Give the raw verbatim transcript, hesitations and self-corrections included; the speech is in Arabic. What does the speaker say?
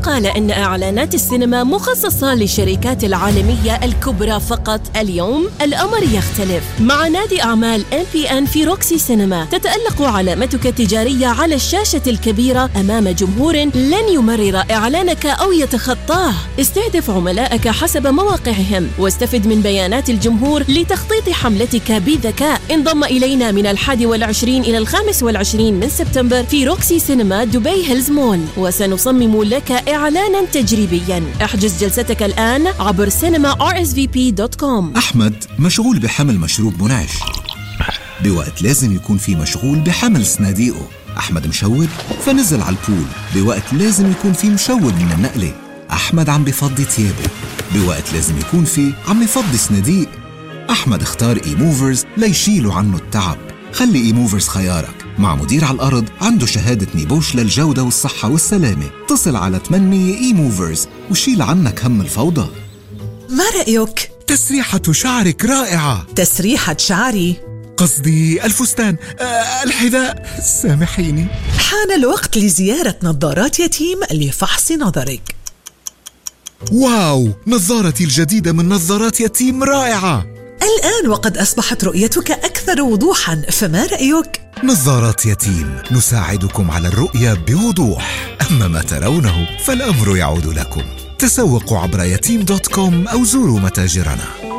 يقال أن إعلانات السينما مخصصة للشركات العالمية الكبرى فقط، اليوم الأمر يختلف. مع نادي أعمال إم بي إن في روكسي سينما تتألق علامتك التجارية على الشاشة الكبيرة أمام جمهور لن يمرر إعلانك أو يتخطاه. استهدف عملائك حسب مواقعهم واستفد من بيانات الجمهور لتخطيط حملتك بذكاء. انضم إلينا من الحادي والعشرين إلى الخامس والعشرين من سبتمبر في روكسي سينما دبي هيلز مول، وسنصمم لك إعلانا تجريبيا. احجز جلستك الآن عبر سينما آر إس في بي دوت كوم. أحمد مشغول بحمل مشروب منعش، بوقت لازم يكون في مشغول بحمل صناديقه. أحمد مشود فنزل على البول، بوقت لازم يكون في مشود من النقلة. أحمد عم بفضي تيابه، بوقت لازم يكون في عم يفضي صناديق. أحمد اختار إي موفرز ليشيلوا عنه التعب. خلي إي موفرز خيارك، مع مدير على الأرض عنده شهادة نيبوش للجودة والصحة والسلامة. اتصل على ثمانمية إي موفرز وشيل عنك هم الفوضى. ما رأيك؟ تسريحة شعرك رائعة. تسريحة شعري؟ قصدي الفستان، آه الحذاء، سامحيني. حان الوقت لزيارة نظارات يتيم لفحص نظرك. واو، نظارتي الجديدة من نظارات يتيم رائعة. الآن وقد أصبحت رؤيتك أكثر وضوحاً، فما رأيك؟ نظارات يتيم نساعدكم على الرؤية بوضوح، أما ما ترونه فالأمر يعود لكم. تسوقوا عبر يتيم دوت كوم أو زوروا متاجرنا.